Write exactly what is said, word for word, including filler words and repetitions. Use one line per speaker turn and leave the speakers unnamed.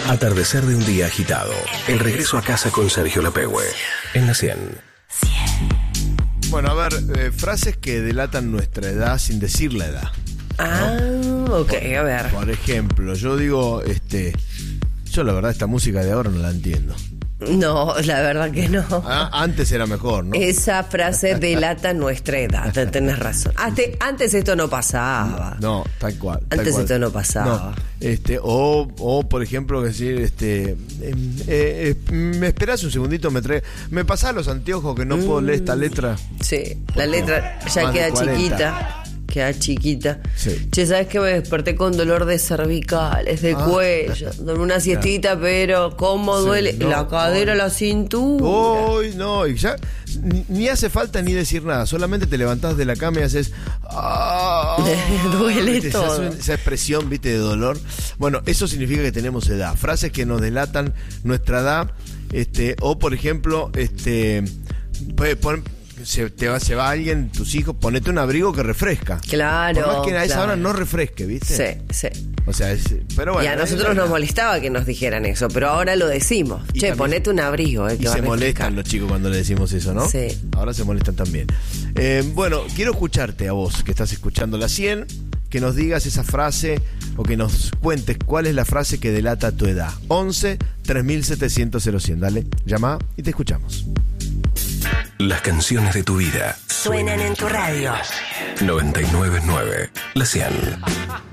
Atardecer de un día agitado. El regreso a casa con Sergio Lapehue. En la cien.
Bueno, a ver, eh, frases que delatan nuestra edad sin decir la edad.
Ah, ¿no? Ok, a ver.
Por ejemplo, yo digo, este, yo la verdad esta música de ahora no la entiendo.
No, la verdad que no.
Ah, antes era mejor, ¿no?
Esa frase delata nuestra edad, tenés razón. Antes, antes esto no pasaba.
No, tal cual. Tal
Antes
cual.
esto no pasaba.
No, este, o, o por ejemplo, decir, este, eh, eh, me esperás un segundito, me trae, me pasás los anteojos que no mm. puedo leer esta letra.
Sí, la letra ya
Más
queda
de cuarenta.
chiquita. Queda chiquita.
Sí.
Che, ¿sabes qué? Me desperté con dolor de cervicales, de
Ah.
cuello. Dormí una siestita, pero ¿cómo
Sí,
duele?
no,
la cadera,
no.
la cintura.
Uy, no, y ya ni, ni hace falta ni decir nada, solamente te levantás de la cama y haces ah,
duele
¿viste?
todo.
Esa, esa expresión, viste, de dolor. Bueno, eso significa que tenemos edad. Frases que nos delatan nuestra edad, este, o por ejemplo, este, puede poner, se, te va, se va alguien, tus hijos, ponete un abrigo que refresca.
Claro.
Por más que a esa
claro.
hora no refresque, ¿viste?
Sí, sí.
O sea, es, pero bueno.
Y a nosotros
es
nos molestaba que nos dijeran eso, pero ahora lo decimos.
Y
Che,
también-
ponete un abrigo. Eh, que
Y
va
se
a refrescar.
molestan los chicos cuando le decimos eso, ¿no?
Sí.
Ahora se molestan también. Eh, bueno, quiero escucharte a vos, que estás escuchando la cien, que nos digas esa frase o que nos cuentes cuál es la frase que delata tu edad. once, tres mil setecientos, cien. Dale, llama y te escuchamos.
Las canciones de tu vida.
Suenan en tu radio.
noventa y nueve punto nueve. La cien.